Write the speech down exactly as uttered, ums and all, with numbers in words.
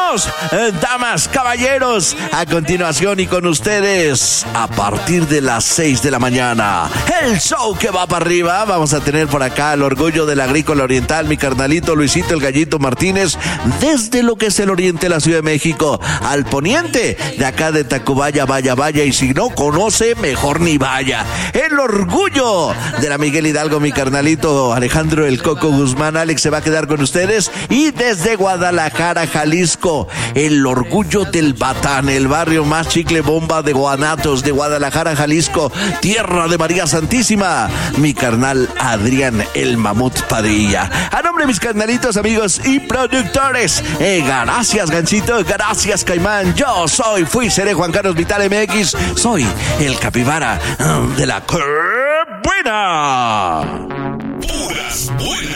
Vámonos, eh, damas, caballeros. A continuación y con ustedes, a partir de las seis de la mañana, el show que va para arriba. Vamos a tener por acá el orgullo del agrícola oriental, mi carnalito Luisito el Gallito Martínez, desde lo que es el oriente de la Ciudad de México al poniente de acá de Tacubaya, vaya, vaya, y si no conoce, mejor ni vaya. El orgullo de la Miguel Hidalgo, mi carnalito Alejandro el Coco Guzmán. Alex se va a quedar con ustedes. Y desde Guadalajara, Jalisco, el orgullo del Batán, el barrio más chicle bomba de Guanatos de Guadalajara, Jalisco, tierra de María Santísima, mi carnal Adrián el Mamut Padilla. A nombre de mis carnalitos, amigos y productores, eh, gracias Gancito, gracias Caimán. Yo soy, fui, seré Juan Carlos Vital M X. Soy el capibara de la ¡Qué buena! Puras buenas.